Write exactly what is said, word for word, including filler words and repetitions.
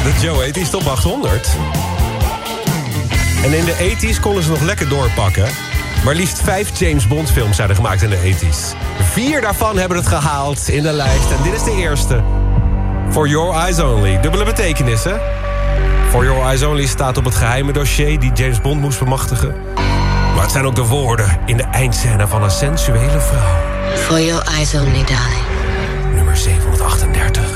De Joe tachtig Top achthonderd. En in de tachtiger konden ze nog lekker doorpakken. Maar liefst vijf James Bond films zijn er gemaakt in de tachtiger. Vier daarvan hebben het gehaald in de lijst. En dit is de eerste. For Your Eyes Only. Dubbele betekenissen. For Your Eyes Only staat op het geheime dossier die James Bond moest bemachtigen. Maar het zijn ook de woorden in de eindscène van een sensuele vrouw. For Your Eyes Only, darling. Nummer zevenhonderdachtendertig.